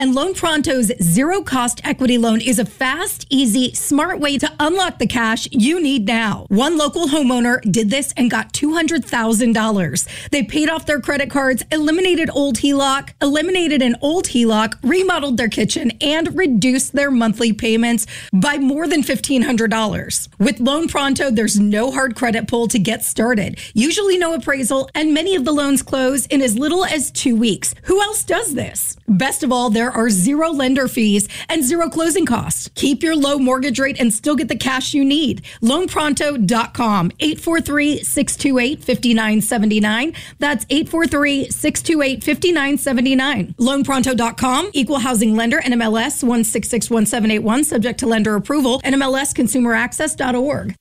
And Loan Pronto's zero-cost equity loan is a fast, easy, smart way to unlock the cash you need now. One local homeowner did this and got $200,000. They paid off their credit cards, eliminated an old HELOC, remodeled their kitchen, and reduced their monthly payments by more than $1,500. With Loan Pronto, there's no hard credit pull to get started. Usually no appraisal, and many of the loans close in as little as 2 weeks. Who else does this? Best of all, there are zero lender fees and zero closing costs. Keep your low mortgage rate and still get the cash you need. LoanPronto.com, 843-628-5979. That's 843-628-5979. LoanPronto.com, equal housing lender, NMLS 1661781, subject to lender approval, NMLSconsumeraccess.org.